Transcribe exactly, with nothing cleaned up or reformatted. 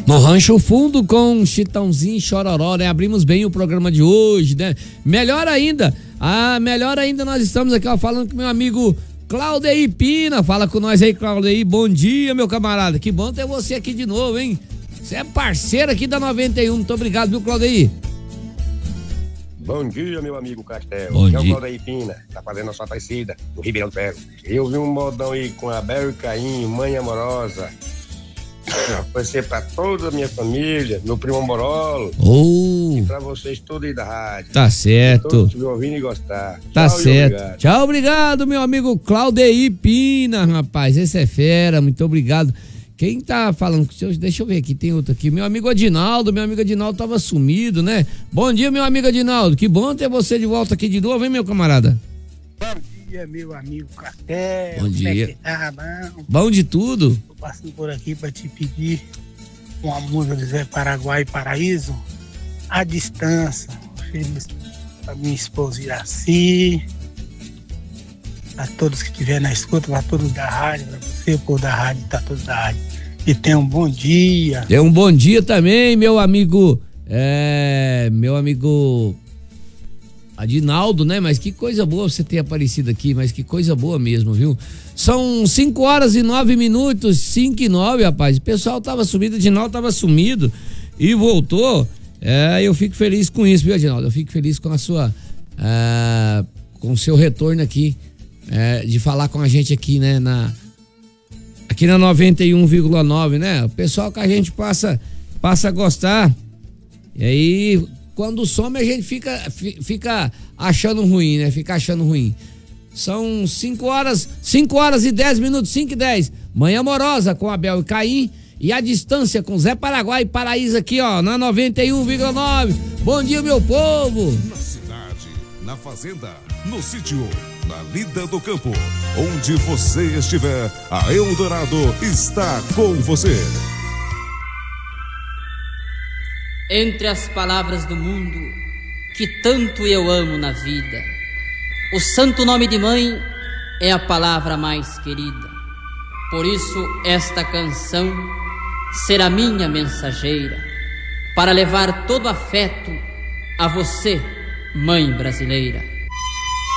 No Rancho Fundo com Chitãozinho e Chororó, né? Abrimos bem o programa de hoje, né? Melhor ainda, ah, melhor ainda nós estamos aqui, ó, falando com meu amigo Claudeir Pina. Fala com nós aí, Claudeir. Bom dia, meu camarada. Que bom ter você aqui de novo, hein? Você é parceiro aqui da noventa e um. Muito obrigado, viu, Claudeir? Bom dia, meu amigo Castelo. Bom Aqui é o dia. Claudeir Pina, tá fazendo a sua Aparecida, no Ribeirão do Ferro. Eu vi um modão aí com Abel e Caim, Mãe Amorosa. Vai ser pra toda a minha família, meu primo Amorolo. Oh. E pra vocês todos aí da rádio. Tá certo. Todos estiverem ouvindo e gostar. Tá Tchau, certo. Obrigado. Tchau, obrigado, meu amigo Claudeir Pina, rapaz. Esse é fera, muito obrigado. Quem tá falando com o senhor? Deixa eu ver aqui, tem outro aqui. Meu amigo Adinaldo, meu amigo Adinaldo tava sumido, né? Bom dia, meu amigo Adinaldo. Que bom ter você de volta aqui de novo, hein, meu camarada? Bom dia, meu amigo Castelo. Bom dia. Como é que tá, bom? Bom de tudo. Tô passando por aqui pra te pedir uma música do Zé Paraguai e Paraíso, à distância. Feliz pra minha esposa Iraci, a todos que estiverem na escuta, pra todos da rádio, pra você, povo da rádio, tá todos da rádio. E tenham um bom dia. É um bom dia também, meu amigo. É. Meu amigo Adinaldo, né? Mas que coisa boa você ter aparecido aqui, mas que coisa boa mesmo, viu? São cinco horas e nove minutos, cinco e nove, rapaz. O pessoal tava sumido, o Adinaldo tava sumido e voltou. É, eu fico feliz com isso, viu, Adinaldo? Eu fico feliz com a sua. É, com o seu retorno aqui. É, de falar com a gente aqui, né, na, aqui na noventa e um vírgula nove, né? O pessoal que a gente passa, passa a gostar. E aí, quando some, a gente fica, fica achando ruim, né? Fica achando ruim. São cinco horas, cinco horas e dez minutos, cinco e dez. Manhã Amorosa com Abel e Caim. E a distância com Zé Paraguai e Paraíso aqui, ó, na noventa e um vírgula nove. Bom dia, meu povo. Na cidade, na fazenda, no sítio, na lida do campo, onde você estiver, a Eldorado está com você. Entre as palavras do mundo que tanto eu amo na vida, o santo nome de mãe é a palavra mais querida. Por isso esta canção será minha mensageira, para levar todo afeto a você, mãe brasileira.